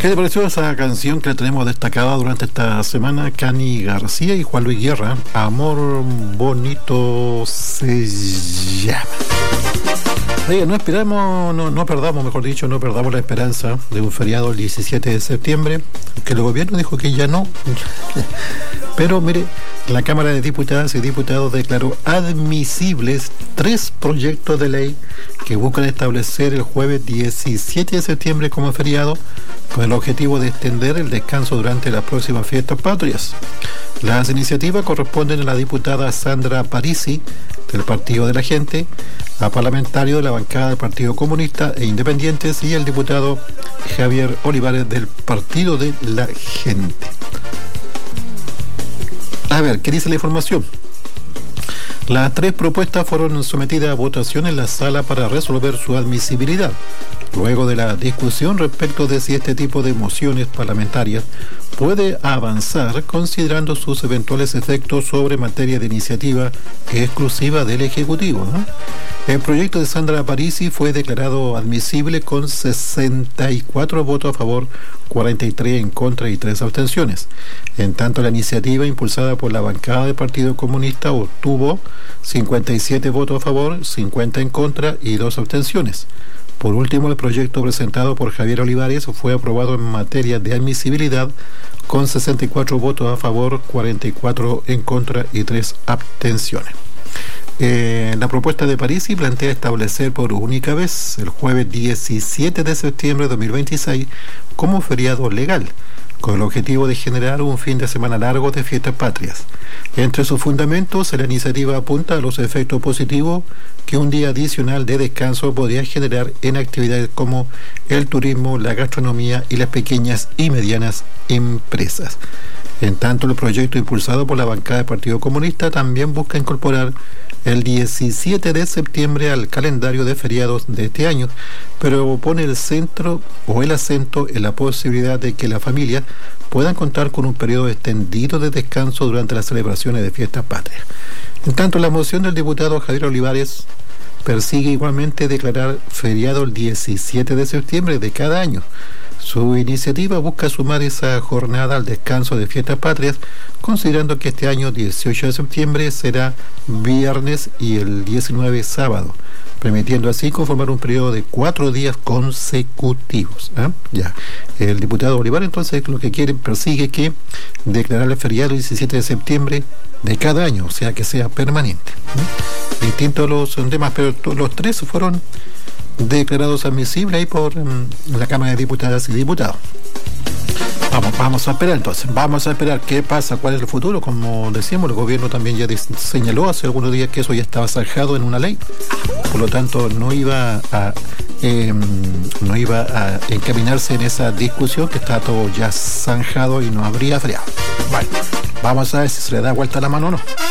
¿Qué te pareció esa canción que la tenemos destacada durante esta semana? Cani García y Juan Luis Guerra. Amor bonito se llama. Oye, no perdamos la esperanza de un feriado el 17 de septiembre, que el gobierno dijo que ya no. Pero mire, la Cámara de Diputadas y Diputados declaró admisibles 3 proyectos de ley que buscan establecer el jueves 17 de septiembre como feriado, con el objetivo de extender el descanso durante las próximas fiestas patrias. Las iniciativas corresponden a la diputada Sandra Parisi, del Partido de la Gente, a parlamentario de la bancada del Partido Comunista e Independientes, y el diputado Javier Olivares, del Partido de la Gente. A ver, ¿qué dice la información? Las 3 propuestas fueron sometidas a votación en la sala para resolver su admisibilidad, luego de la discusión respecto de si este tipo de mociones parlamentarias puede avanzar considerando sus eventuales efectos sobre materia de iniciativa exclusiva del Ejecutivo, ¿no? El proyecto de Sandra Parisi fue declarado admisible con 64 votos a favor, 43 en contra y 3 abstenciones. En tanto, la iniciativa impulsada por la bancada del Partido Comunista obtuvo 57 votos a favor, 50 en contra y 2 abstenciones. Por último, el proyecto presentado por Javier Olivares fue aprobado en materia de admisibilidad con 64 votos a favor, 44 en contra y 3 abstenciones. La propuesta de Parisi plantea establecer por única vez el jueves 17 de septiembre de 2026 como feriado legal, con el objetivo de generar un fin de semana largo de fiestas patrias. Entre sus fundamentos, la iniciativa apunta a los efectos positivos que un día adicional de descanso podría generar en actividades como el turismo, la gastronomía y las pequeñas y medianas empresas. En tanto, el proyecto impulsado por la bancada del Partido Comunista también busca incorporar el 17 de septiembre al calendario de feriados de este año, pero pone el centro o el acento en la posibilidad de que las familias puedan contar con un periodo extendido de descanso durante las celebraciones de fiestas patrias. En tanto, la moción del diputado Javier Olivares persigue igualmente declarar feriado el 17 de septiembre de cada año. Su iniciativa busca sumar esa jornada al descanso de fiestas patrias, considerando que este año 18 de septiembre será viernes y el 19 sábado, permitiendo así conformar un periodo de 4 días consecutivos. Ya. El diputado Olivar entonces lo que persigue que declarar el feriado el 17 de septiembre de cada año, o sea que sea permanente. Distintos los demás, pero los 3 fueron declarados admisibles ahí por la Cámara de Diputadas y Diputados. Vamos a esperar entonces, qué pasa, cuál es el futuro. Como decíamos, el gobierno también ya señaló hace algunos días que eso ya estaba zanjado en una ley, por lo tanto no iba a encaminarse en esa discusión, que está todo ya zanjado y no habría feriado. Bueno, vamos a ver si se le da vuelta la mano o no.